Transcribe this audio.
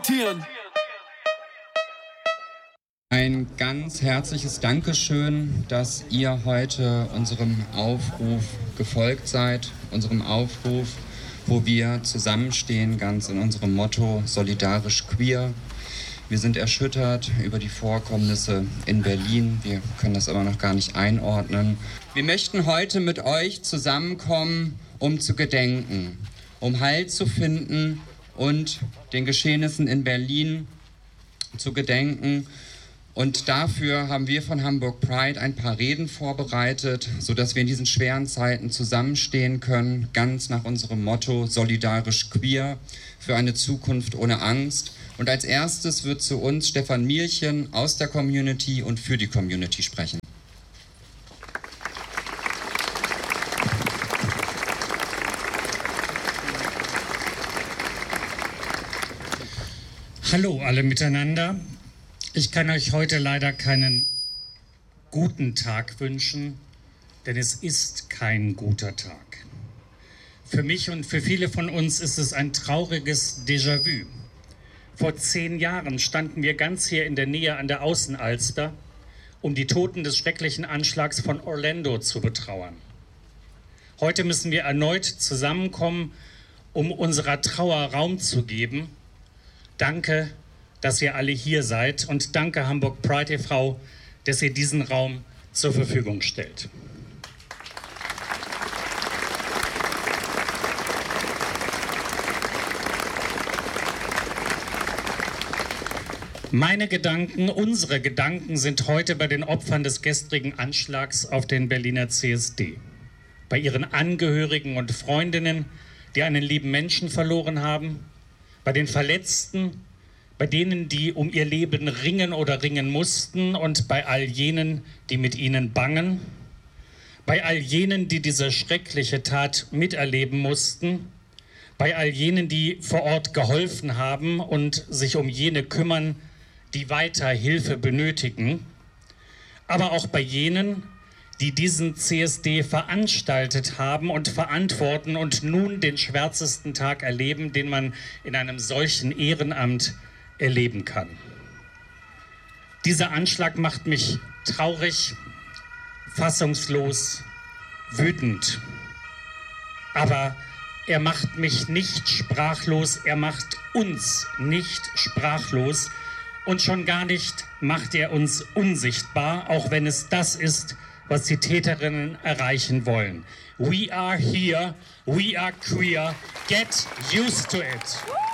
präsentieren. Ein ganz herzliches Dankeschön, dass ihr heute unserem Aufruf gefolgt seid, unserem Aufruf, wo wir zusammenstehen, ganz in unserem Motto solidarisch queer. Wir sind erschüttert über die Vorkommnisse in Berlin. Wir können das aber noch gar nicht einordnen. Wir möchten heute mit euch zusammenkommen, um zu gedenken, um Halt zu finden und den Geschehnissen in Berlin zu gedenken. Und dafür haben wir von Hamburg Pride ein paar Reden vorbereitet, sodass wir in diesen schweren Zeiten zusammenstehen können, ganz nach unserem Motto solidarisch queer für eine Zukunft ohne Angst. Und als erstes wird zu uns Stefan Mielchen aus der Community und für die Community sprechen. Hallo alle miteinander. Ich kann euch heute leider keinen guten Tag wünschen, denn es ist kein guter Tag. Für mich und für viele von uns ist es ein trauriges Déjà-vu. Vor 10 Jahren standen wir ganz hier in der Nähe an der Außenalster, um die Toten des schrecklichen Anschlags von Orlando zu betrauern. Heute müssen wir erneut zusammenkommen, um unserer Trauer Raum zu geben. Danke, dass ihr alle hier seid und danke Hamburg Pride e.V., dass ihr diesen Raum zur Verfügung stellt. Meine Gedanken, unsere Gedanken sind heute bei den Opfern des gestrigen Anschlags auf den Berliner CSD, bei ihren Angehörigen und Freundinnen, die einen lieben Menschen verloren haben, bei den Verletzten, bei denen, die um ihr Leben ringen oder ringen mussten und bei all jenen, die mit ihnen bangen, bei all jenen, die diese schreckliche Tat miterleben mussten, bei all jenen, die vor Ort geholfen haben und sich um jene kümmern, die weiter Hilfe benötigen, aber auch bei jenen, die diesen CSD veranstaltet haben und verantworten und nun den schwärzesten Tag erleben, den man in einem solchen Ehrenamt erleben kann. Dieser Anschlag macht mich traurig, fassungslos, wütend. Aber er macht mich nicht sprachlos, er macht uns nicht sprachlos und schon gar nicht macht er uns unsichtbar, auch wenn es das ist, was die Täterinnen erreichen wollen. We are here, we are queer, get used to it.